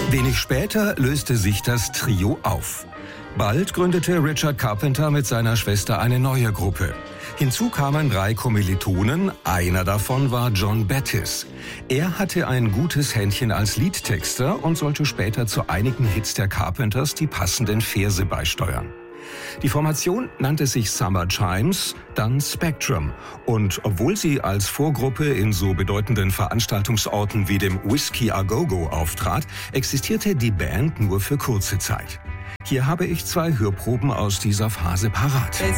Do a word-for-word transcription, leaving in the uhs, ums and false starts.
Wenig später löste sich das Trio auf. Bald gründete Richard Carpenter mit seiner Schwester eine neue Gruppe. Hinzu kamen drei Kommilitonen, einer davon war John Bettis. Er hatte ein gutes Händchen als Liedtexter und sollte später zu einigen Hits der Carpenters die passenden Verse beisteuern. Die Formation nannte sich Summer Chimes, dann Spectrum. Und obwohl sie als Vorgruppe in so bedeutenden Veranstaltungsorten wie dem Whiskey A Go Go auftrat, existierte die Band nur für kurze Zeit. Hier habe ich zwei Hörproben aus dieser Phase parat.